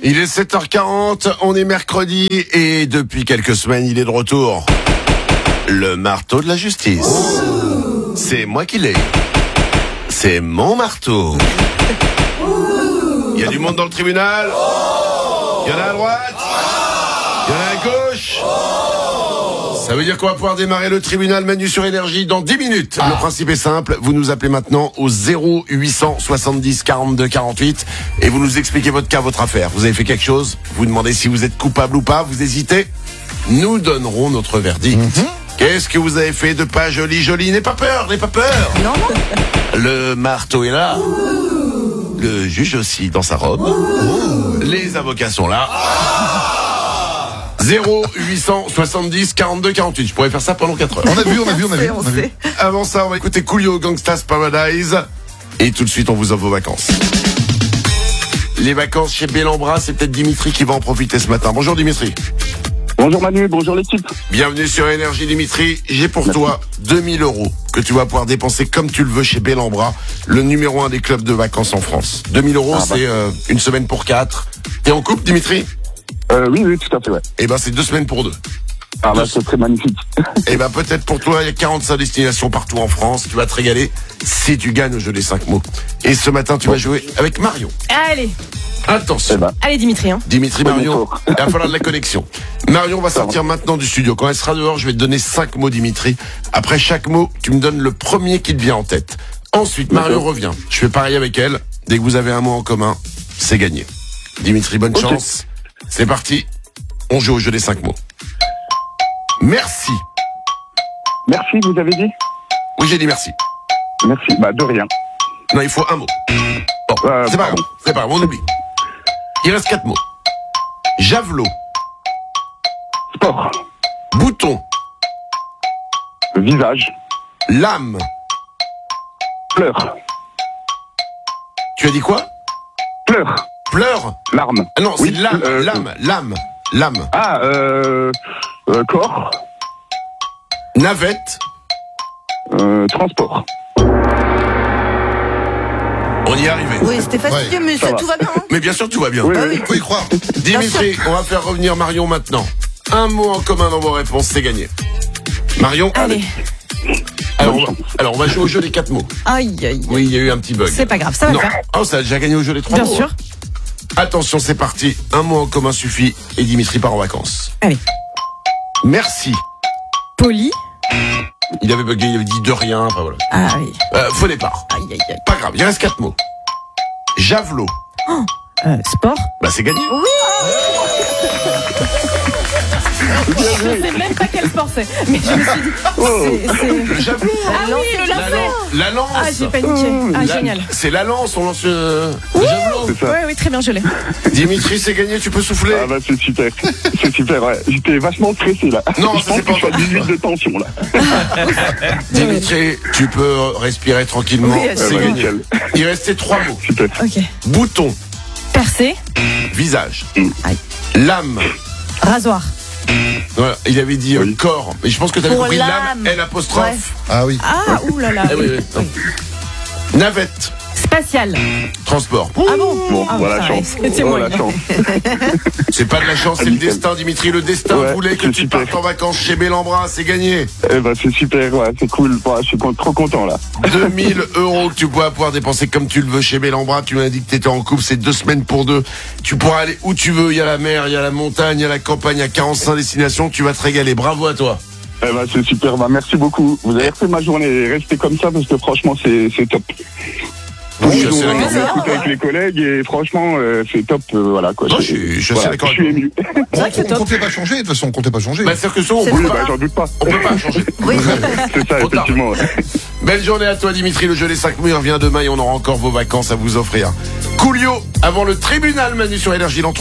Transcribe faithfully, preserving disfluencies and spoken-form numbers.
Il est sept heures quarante, on est mercredi et depuis quelques semaines, il est de retour. Le marteau de la justice. C'est moi qui l'ai. C'est mon marteau. Il y a du monde dans le tribunal. Il y en a à droite. Il y en a à gauche. Ça veut dire qu'on va pouvoir démarrer le tribunal Manu sur Énergie dans dix minutes. Ah. Le principe est simple, vous nous appelez maintenant au zéro huit cent soixante-dix quarante-deux quarante-huit et vous nous expliquez votre cas, votre affaire. Vous avez fait quelque chose, vous demandez si vous êtes coupable ou pas, vous hésitez, nous donnerons notre verdict. Mm-hmm. Qu'est-ce que vous avez fait de pas joli, joli? N'aie pas peur, n'aie pas peur. Non, non. Le marteau est là. Ouh. Le juge aussi dans sa robe. Ouh. Les avocats sont là. zéro huit cent soixante-dix quarante-deux quarante-huit. Je pourrais faire ça pendant quatre heures. On a vu, on a vu, on a vu. On a vu. Avant ça, on va écouter Coolio, Gangsta's Paradise. Et tout de suite, on vous offre vos vacances. Les vacances chez Bellambra, c'est peut-être Dimitri qui va en profiter ce matin. Bonjour Dimitri. Bonjour Manu, bonjour l'équipe. Bienvenue sur Énergie Dimitri. J'ai pour Merci. toi deux mille euros que tu vas pouvoir dépenser comme tu le veux chez Bellambra, le numéro un des clubs de vacances en France. deux mille euros, ah bah. c'est euh, une semaine pour quatre. T'es en couple, Dimitri? Euh, oui, oui, tout à fait, ouais. Eh ben, c'est deux semaines pour deux. Ah, bah, c'est très magnifique. Eh ben, peut-être pour toi, il y a quarante-cinq destinations partout en France. Tu vas te régaler si tu gagnes au jeu des cinq mots. Et ce matin, tu bon. vas jouer avec Marion. Allez. Attention. Eh ben. Allez, Dimitri, hein. Dimitri, Marion, il va falloir de la connexion. Marion va sortir maintenant du studio. Quand elle sera dehors, je vais te donner cinq mots, Dimitri. Après chaque mot, tu me donnes le premier qui te vient en tête. Ensuite, Marion D'accord. revient. Je fais pareil avec elle. Dès que vous avez un mot en commun, c'est gagné. Dimitri, bonne okay. chance. C'est parti, on joue au jeu des cinq mots. Merci. Merci, vous avez dit? Oui, j'ai dit merci. Merci, bah de rien. Non, il faut un mot. Bon, euh, c'est pas grave, c'est pas grave, on oublie. Il reste quatre mots. Javelot. Sport. Bouton. Visage. Lame. Pleurs. Tu as dit quoi? Pleurs. Pleurs. Larme. Ah non, oui, c'est lame, euh, lame, lame, lame. Ah, euh, euh corps. Navette. Euh, transport. On y est arrivé. Oui, c'était facile, ouais, mais ça, ça tout va bien. Hein. Mais bien sûr, tout va bien. Oui, ah, oui. Il faut y croire. Dimitri, on va faire revenir Marion maintenant. Un mot en commun dans vos réponses, c'est gagné. Marion, allez. Alors on, va, alors, on va jouer au jeu des quatre mots. Aïe, aïe. Oui, il y a eu un petit bug. C'est pas grave, ça va non. le faire. Oh, ça a déjà gagné au jeu des trois Bien mots. sûr. Attention, c'est parti. Un mot en commun suffit et Dimitri part en vacances. Allez. Merci. Poli. Il avait bugué, il avait dit de rien. Enfin, voilà. Ah oui. Euh, faux départ. Aïe, aïe, aïe. Pas grave, il reste quatre mots. Javelot. Oh, euh, sport. Bah, c'est gagné. Oui. Je sais même pas quel sport c'est, mais je me suis dit. Oh. C'est, c'est... Le javelot. Ah oui, le la, lan- la lance. Ah, j'ai paniqué. Ah, la, génial. C'est la lance, on lance euh, le javelot. Oui, oui, très bien, je l'ai. Dimitri, c'est gagné, tu peux souffler. Ah bah c'est super, c'est super, ouais. J'étais vachement stressé là. Non, je ça c'est pense pas que je suis à dix-huit de tension là. Dimitri, tu peux respirer tranquillement, oui, c'est ouais, gagné. nickel. Il restait trois mots. Super. Ok. Bouton. Percé. Visage. Mm. Aïe. Lame. Rasoir. Voilà, il avait dit oui. euh, corps, mais je pense que tu avais Pour compris l'âme. lame, L apostrophe. Ouais. Ah oui. Ah, oulala. Eh oui, oui, oui. Oui. Navette. Spatial. Transport. Ah bon? Bon, Ah, voilà la ça, chance. c'est Voilà moi. la chance. C'est pas de la chance, c'est le destin, Dimitri. Le destin Ouais, voulait que c'est tu super. partes en vacances chez Bellambra, c'est gagné. Eh ben c'est super, ouais, c'est cool. Ouais, je suis con- trop content là. deux mille euros que tu pourras pouvoir dépenser comme tu le veux chez Bellambra. Tu m'as dit que tu étais en couple, c'est deux semaines pour deux. Tu pourras aller où tu veux. Il y a la mer, il y a la montagne, il y a la campagne, il y a quarante-cinq destinations. Tu vas te régaler. Bravo à toi. Eh ben c'est super, bah merci beaucoup. Vous avez refait ma journée, restez comme ça parce que franchement c'est c'est top. Oui, je Bonjour, suis on d'accord. a écouté avec les collègues et franchement euh, c'est top, euh, voilà quoi. Non, je suis, je suis assez Voilà, d'accord je avec suis toi. ému. Bon, vrai que c'est on top. comptait pas changer, de toute façon, on comptait pas changer. Bah, c'est-à-dire que ça, on C'est peut Oui, vrai. bah j'en doute pas. On peut pas changer. Oui. C'est ça, Trop tard. effectivement. Ouais. Belle journée à toi, Dimitri. Le jeu des cinq mots, il revient demain et on aura encore vos vacances à vous offrir. Coolio, avant le tribunal Manu sur Énergie dans trois